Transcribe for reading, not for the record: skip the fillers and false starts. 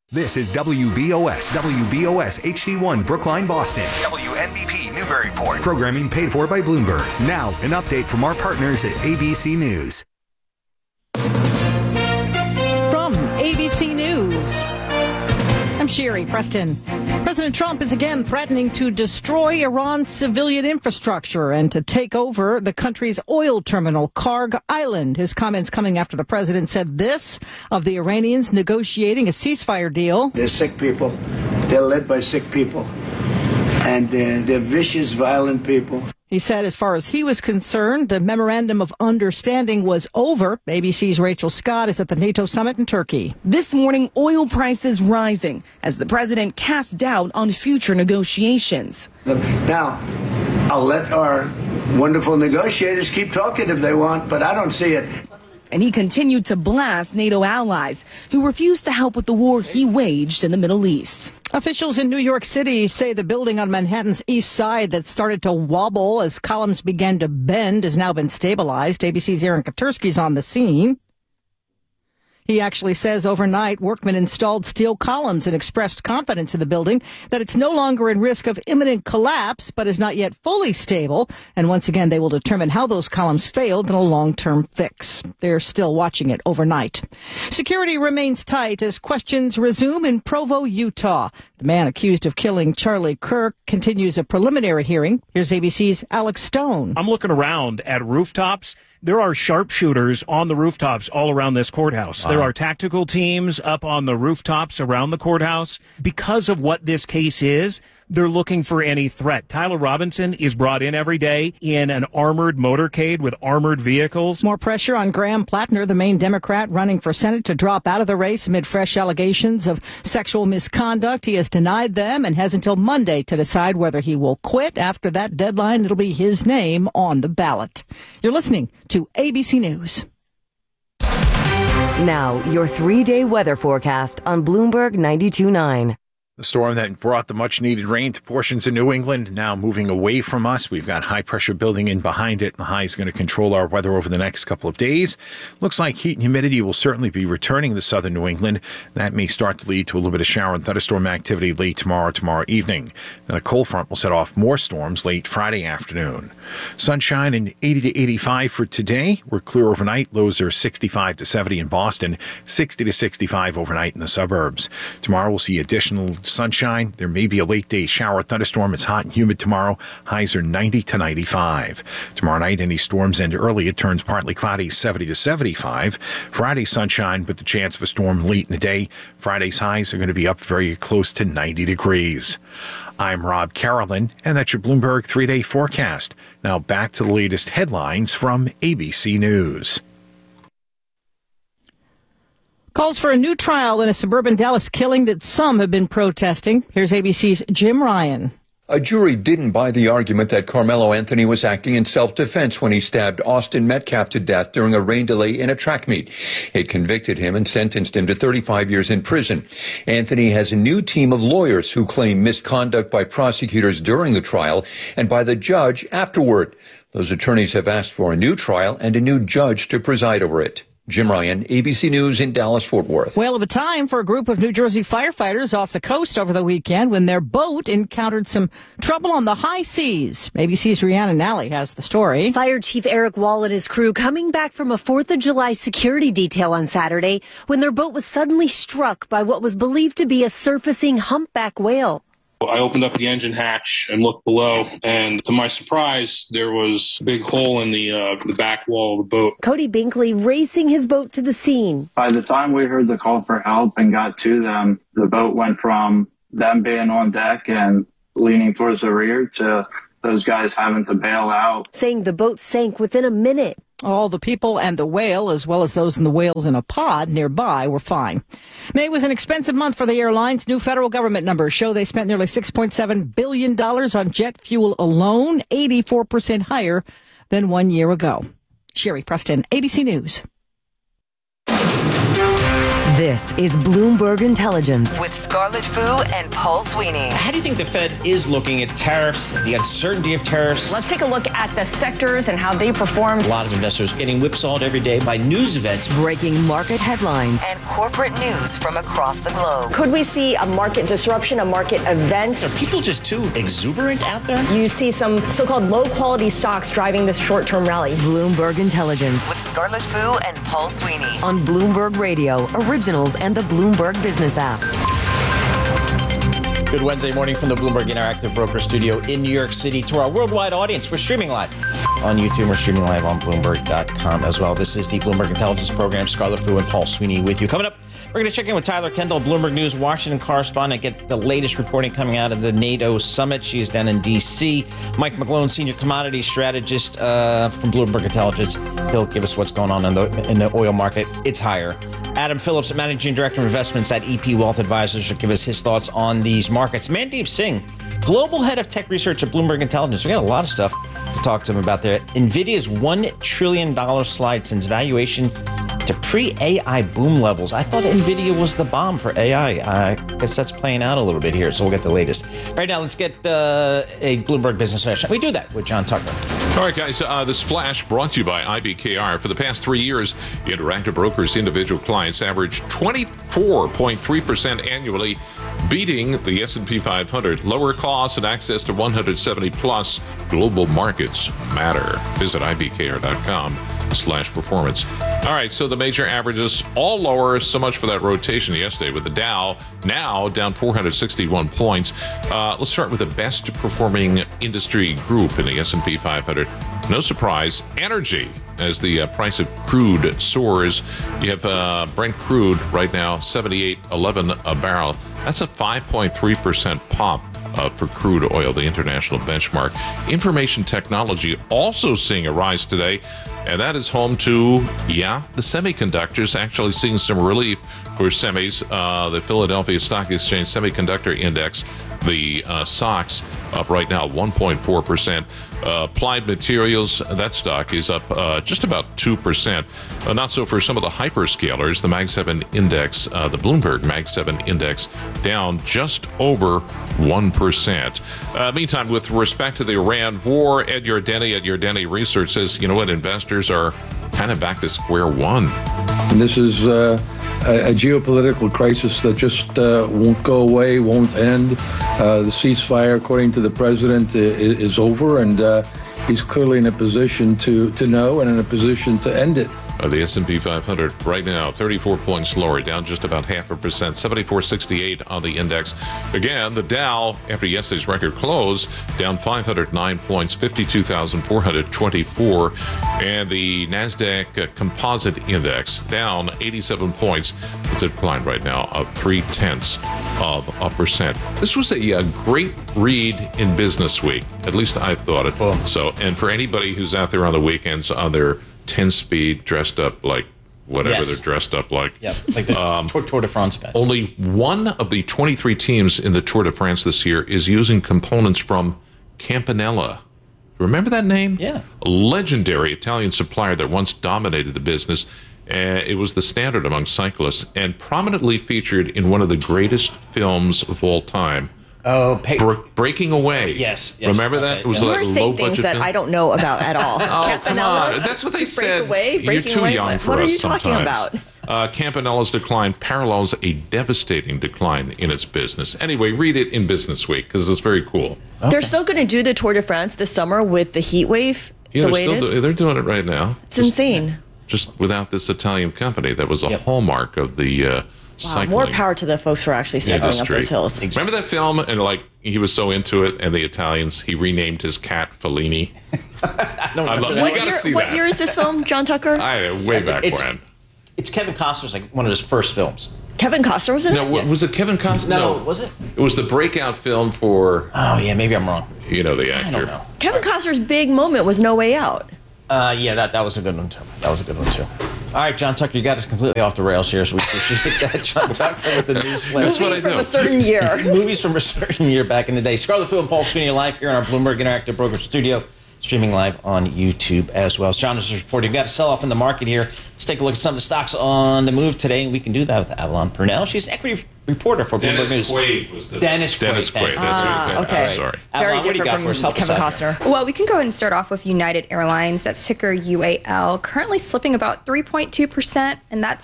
This is WBOS HD1 Brookline, Boston. WNBP Newburyport. Programming paid for by Bloomberg. Now, an update from our partners at ABC News. From ABC News, I'm Sherry Preston. President Trump is again threatening to destroy Iran's civilian infrastructure and to take over the country's oil terminal, Karg Island. His comments coming after the president said this of the Iranians negotiating a ceasefire deal. They're sick people. They're led by sick people. And they're vicious, violent people. He said as far as he was concerned, the memorandum of understanding was over. ABC's Rachel Scott is at the NATO summit in Turkey. This morning, oil prices rising as the president casts doubt on future negotiations. Now, I'll let our wonderful negotiators keep talking if they want, but I don't see it. And he continued to blast NATO allies who refused to help with the war he waged in the Middle East. Officials in New York City say the building on Manhattan's east side that started to wobble as columns began to bend has now been stabilized. ABC's Aaron Katersky's on the scene. He actually says overnight workmen installed steel columns and expressed confidence in the building that it's no longer in risk of imminent collapse, but is not yet fully stable. And once again, they will determine how those columns failed in a long-term fix. They're still watching it overnight. Security remains tight as questions resume in Provo, Utah. The man accused of killing Charlie Kirk continues a preliminary hearing. Here's ABC's Alex Stone. I'm looking around at rooftops. There are sharpshooters on the rooftops all around this courthouse. Wow. There are tactical teams up on the rooftops around the courthouse. Because of what this case is, they're looking for any threat. Tyler Robinson is brought in every day in an armored motorcade with armored vehicles. More pressure on Graham Plattner, the Maine Democrat running for Senate, to drop out of the race amid fresh allegations of sexual misconduct. He has denied them and has until Monday to decide whether he will quit. After that deadline, it'll be his name on the ballot. You're listening to ABC News. Now, your 3-day weather forecast on Bloomberg 92.9. The storm that brought the much-needed rain to portions of New England now moving away from us. We've got high pressure building in behind it. The high is going to control our weather over the next couple of days. Looks like heat and humidity will certainly be returning to southern New England. That may start to lead to a little bit of shower and thunderstorm activity late tomorrow evening. Then a cold front will set off more storms late Friday afternoon. Sunshine and 80 to 85 for today. We're clear overnight. Lows are 65 to 70 in Boston, 60 to 65 overnight in the suburbs. Tomorrow we'll see additional sunshine. There may be a late day shower thunderstorm. It's hot and humid tomorrow. Highs are 90 to 95. Tomorrow night, any storms end early. It turns partly cloudy, 70 to 75. Friday, sunshine with the chance of a storm late in the day. Friday's highs are going to be up very close to 90 degrees. I'm Rob Carolyn, and that's your Bloomberg 3-day forecast. Now back to the latest headlines from ABC News. Calls for a new trial in a suburban Dallas killing that some have been protesting. Here's ABC's Jim Ryan. A jury didn't buy the argument that Carmelo Anthony was acting in self-defense when he stabbed Austin Metcalf to death during a rain delay in a track meet. It convicted him and sentenced him to 35 years in prison. Anthony has a new team of lawyers who claim misconduct by prosecutors during the trial and by the judge afterward. Those attorneys have asked for a new trial and a new judge to preside over it. Jim Ryan, ABC News in Dallas-Fort Worth. Whale of a time for a group of New Jersey firefighters off the coast over the weekend when their boat encountered some trouble on the high seas. ABC's Rhiannon Nally has the story. Fire Chief Eric Wall and his crew coming back from a 4th of July security detail on Saturday when their boat was suddenly struck by what was believed to be a surfacing humpback whale. I opened up the engine hatch and looked below, and to my surprise, there was a big hole in the back wall of the boat. Cody Binkley racing his boat to the scene. By the time we heard the call for help and got to them, the boat went from them being on deck and leaning towards the rear to those guys having to bail out. Saying the boat sank within a minute. All the people and the whale, as well as those in the whales in a pod nearby, were fine. May was an expensive month for the airlines. New federal government numbers show they spent nearly $6.7 billion on jet fuel alone, 84% higher than 1 year ago. Sherry Preston, ABC News. This This is Bloomberg Intelligence with Scarlett Fu and Paul Sweeney. How do you think the Fed is looking at tariffs, the uncertainty of tariffs? Let's take a look at the sectors and how they performed. A lot of investors getting whipsawed every day by news events. Breaking market headlines and corporate news from across the globe. Could we see a market disruption, a market event? Are people just too exuberant out there? You see some so-called low-quality stocks driving this short-term rally. Bloomberg Intelligence with Scarlett Fu and Paul Sweeney on Bloomberg Radio, Originals, and the Bloomberg Business app. Good Wednesday morning from the Bloomberg Interactive Broker Studio in New York City. To our worldwide audience, we're streaming live on YouTube. We're streaming live on Bloomberg.com as well. This is the Bloomberg Intelligence Program. Scarlett Fu and Paul Sweeney with you. Coming up, we're going to check in with Tyler Kendall, Bloomberg News Washington correspondent, get the latest reporting coming out of the NATO summit. She is down in D.C. Mike McGlone, senior commodity strategist from Bloomberg Intelligence. He'll give us what's going on in the oil market. It's higher. Adam Phillips, managing director of investments at EP Wealth Advisors, will give us his thoughts on these markets. Mandeep Singh, global head of tech research at Bloomberg Intelligence. We got a lot of stuff to talk to him about there. NVIDIA's $1 trillion slide sends valuation to pre-AI boom levels. I thought NVIDIA was the bomb for AI. I guess that's playing out a little bit here, so we'll get the latest. Right now, let's get a Bloomberg Business session. We do that with John Tucker. All right, guys, this flash brought to you by IBKR. For the past 3 years, Interactive Brokers' individual clients averaged 24.3% annually, beating the S&P 500. Lower costs and access to 170-plus global markets matter. Visit ibkr.com/performance. All right, so the major averages all lower. So much for that rotation yesterday with the Dow now down 461 points. Let's start with the best performing industry group in the S&P 500. No surprise, energy, as the price of crude soars. You have Brent crude right now, $78.11 a barrel. That's a 5.3% pop for crude oil, the international benchmark. Information technology also seeing a rise today, and that is home to, the semiconductors, actually seeing some relief for semis. The Philadelphia Stock Exchange Semiconductor Index, the SOX, up right now 1.4%. Applied Materials, that stock is up just about 2%. Not so for some of the hyperscalers. The Mag 7 Index, the Bloomberg Mag 7 Index, down just over 1%. Meantime, with respect to the Iran war, Ed Yardeni at Yardeni Research says, you know what, investors are kind of back to square one. And this is a geopolitical crisis that just won't go away, won't end. The ceasefire, according to the president, is over, and he's clearly in a position to know and in a position to end it. The S&P 500 right now, 34 points lower, down just about 0.5%, 74.68 on the index. Again, the Dow, after yesterday's record close, down 509 points, 52,424. And the NASDAQ Composite Index, down 87 points. It's a decline right now of 0.3%. This was a great read in Business Week. At least I thought it. So, and for anybody who's out there on the weekends on their 10-speed, dressed up like whatever they're dressed up like. Yeah, like the Tour de France guys. Only one of the 23 teams in the Tour de France this year is using components from Campanella. Remember that name? Yeah. A legendary Italian supplier that once dominated the business. It was the standard among cyclists and prominently featured in one of the greatest films of all time. Oh, Breaking Away. Yes. Remember that? It was You are saying things that I don't know about at all. Oh, come on. That's what they said. You're too young for us sometimes. What are you talking about? Campanella's decline parallels a devastating decline in its business. Anyway, read it in Business Week because it's very cool. Okay. They're still going to do the Tour de France this summer with the heat wave. Yeah, they're doing it right now. It's insane. Just without this Italian company that was a hallmark of the cycling. More power to the folks who are actually cycling up those hills. Remember that film? And he was so into it, and the Italians, he renamed his cat Fellini. What year is this film, John Tucker? Way back when. It's Kevin Costner's one of his first films. Kevin Costner was in it? No, was it Kevin Costner? No, was it? It was the breakout film for... Oh, yeah, maybe I'm wrong. You know the actor. I don't know. Kevin Costner's big moment was No Way Out. That was a good one, too. All right, John Tucker, you got us completely off the rails here, so we appreciate that. John Tucker with the news flash. Movies from a certain year. Movies from a certain year back in the day. Scarlett Fu and Paul Sweeney live here in our Bloomberg Interactive Broker Studio streaming live on YouTube as well. As John is reporting, we've got a sell-off in the market here. Let's take a look at some of the stocks on the move today, and we can do that with Avalon Purnell. She's an equity reporter for Bloomberg News. Quaid was the Dennis Quaid. That's right. okay. Sorry. Avalon, what do you got for us? Help us Kevin out Costner. here. Well, we can go ahead and start off with United Airlines. That's ticker UAL, currently slipping about 3.2%, and that's